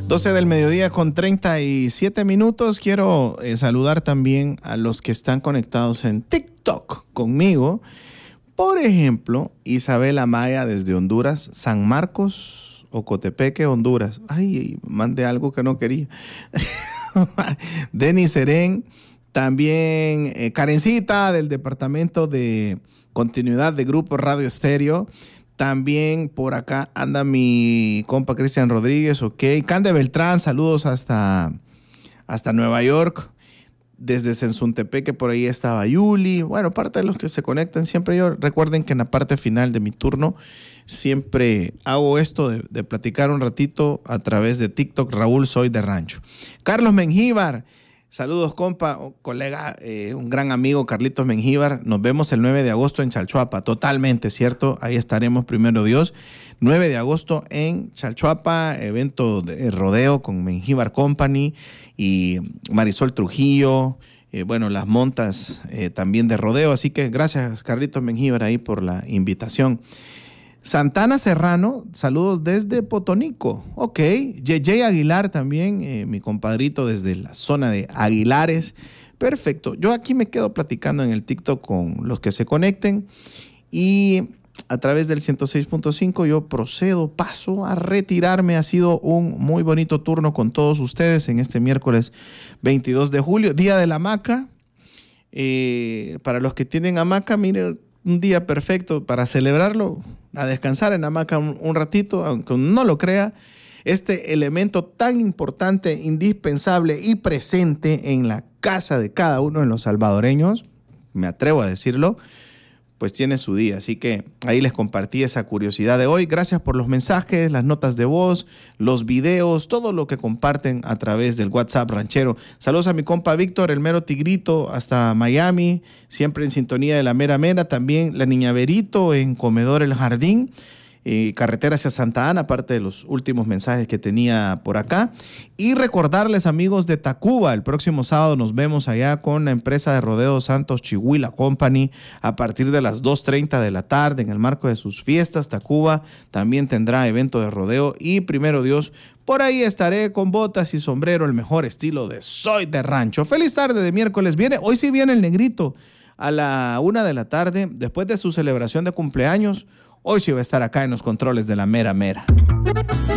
12 del mediodía con 37 minutos. Quiero saludar también a los que están conectados en TikTok conmigo. Por ejemplo, Isabel Amaya desde Honduras, San Marcos, Ocotepeque, Honduras. Ay, mandé algo que no quería. Denis Serén, también Karencita del Departamento de Continuidad de Grupo Radio Estéreo. También por acá anda mi compa Cristian Rodríguez, ok. Cande Beltrán, saludos hasta Nueva York. Desde Sensuntepeque por ahí estaba Yuli. Bueno, parte de los que se conectan siempre yo. Recuerden que en la parte final de mi turno siempre hago esto de platicar un ratito a través de TikTok. Raúl Soy de Rancho. Carlos Mengíbar. Saludos, compa, colega, un gran amigo, Carlitos Mengíbar. Nos vemos el 9 de agosto en Chalchuapa. Totalmente cierto. Ahí estaremos, primero Dios. 9 de agosto en Chalchuapa, evento de rodeo con Mengíbar Company y Marisol Trujillo. Bueno, las montas también de rodeo. Así que gracias, Carlitos Mengíbar, ahí por la invitación. Santana Serrano, saludos desde Potonico. Ok, Yeye Aguilar también, mi compadrito desde la zona de Aguilares. Perfecto, yo aquí me quedo platicando en el TikTok con los que se conecten y a través del 106.5 yo paso a retirarme. Ha sido un muy bonito turno con todos ustedes en este miércoles 22 de julio, Día de la Hamaca. Para los que tienen hamaca, miren, un día perfecto para celebrarlo, a descansar en hamaca un ratito, aunque no lo crea. Este elemento tan importante, indispensable y presente en la casa de cada uno de los salvadoreños, me atrevo a decirlo, pues tiene su día. Así que ahí les compartí esa curiosidad de hoy. Gracias por los mensajes, las notas de voz, los videos, todo lo que comparten a través del WhatsApp ranchero. Saludos a mi compa Víctor, el mero tigrito, hasta Miami, siempre en sintonía de la mera mera. También la niña Berito en Comedor El Jardín. Carretera hacia Santa Ana, aparte de los últimos mensajes que tenía por acá. Y recordarles, amigos de Tacuba, el próximo sábado nos vemos allá con la empresa de rodeo Santos Chihuila Company a partir de las 2:30 de la tarde en el marco de sus fiestas. Tacuba también tendrá evento de rodeo y primero Dios, por ahí estaré con botas y sombrero, el mejor estilo de Soy de Rancho. Feliz tarde de miércoles. Hoy sí viene el negrito a la 1 de la tarde después de su celebración de cumpleaños. Hoy sí va a estar acá en los controles de la mera mera.